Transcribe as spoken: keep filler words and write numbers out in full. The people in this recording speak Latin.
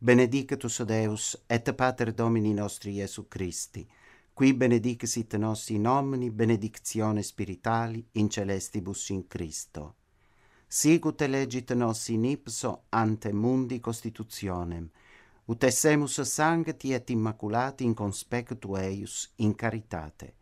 Benedicatus Deus et Pater Domini nostri Iesu Christi, qui benedicesit nos in nomini benedictione spirituali in celestibus in Christo. Sicut elegit nos in ipso ante mundi constitutionem, ut essemus sancti et immaculati in conspectu eius in caritate.